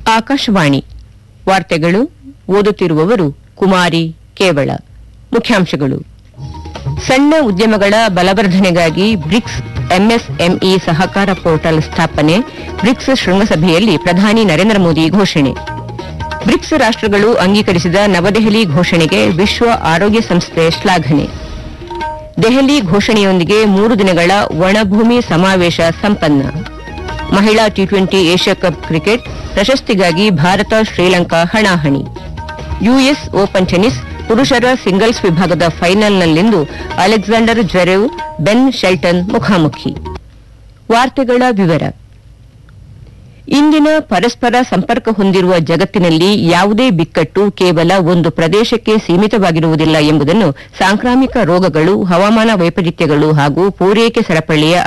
ಆಕಾಶವಾಣಿ ವಾರ್ತೆಗಳು ಓದುತ್ತಿರುವವರು ಕುಮಾರಿ ಕೇವಳ. ಮುಖ್ಯಾಂಶಗಳು: ಸಣ್ಣ ಉದ್ಯಮಗಳ ಬಲವರ್ಧನೆಗಾಗಿ ಬ್ರಿಕ್ಸ್ ಎಂಎಸ್ಎಂಇ ಸಹಕಾರ ಪೋರ್ಟಲ್ ಸ್ಥಾಪನೆ, ಬ್ರಿಕ್ಸ್ ಶೃಂಗಸಭೆಯಲ್ಲಿ ಪ್ರಧಾನಿ ನರೇಂದ್ರ ಮೋದಿ ಘೋಷಣೆ. ಬ್ರಿಕ್ಸ್ ರಾಷ್ಟಗಳು ಅಂಗೀಕರಿಸಿದ ನವದೆಹಲಿ ಘೋಷಣೆಗೆ ವಿಶ್ವ ಆರೋಗ್ಯ ಸಂಸ್ಥೆ ಶ್ಲಾಘನೆ. ದೆಹಲಿ ಘೋಷಣೆಯೊಂದಿಗೆ 3 ದಿನಗಳ ಒಣಭೂಮಿ ಸಮಾವೇಶ ಸಂಪನ್ನ. ಮಹಿಳಾ ಟಿ20 ಏಷ್ಯಾ ಕಪ್ ಕ್ರಿಕೆಟ್ ಪ್ರಶಸ್ತಿಗಾಗಿ ಭಾರತ ಶ್ರೀಲಂಕಾ ಹಣಾಹಣಿ. ಯುಎಸ್ ಓಪನ್ ಟೆನಿಸ್ ಪುರುಷರ ಸಿಂಗಲ್ಸ್ ವಿಭಾಗದ ಫೈನಲ್ನಲ್ಲಿಂದು ಅಲೆಕ್ಸಾಂಡರ್ ಜ್ವೆರೆವ್ ಬೆನ್ ಶೆಲ್ಟನ್ ಮುಖಾಮುಖಿ. ವಾರ್ತೆಗಳ ವಿವರ. ಇಂದಿನ ಪರಸ್ಪರ ಸಂಪರ್ಕ ಹೊಂದಿರುವ ಜಗತ್ತಿನಲ್ಲಿ ಯಾವುದೇ ಬಿಕ್ಕಟ್ಟು ಕೇವಲ ಒಂದು ಪ್ರದೇಶಕ್ಕೆ ಸೀಮಿತವಾಗಿರುವುದಿಲ್ಲ ಎಂಬುದನ್ನು ಸಾಂಕ್ರಾಮಿಕ ರೋಗಗಳು, ಹವಾಮಾನ ವೈಪರೀತ್ಯಗಳು ಹಾಗೂ ಪೂರೈಕೆ ಸರಪಳಿಯ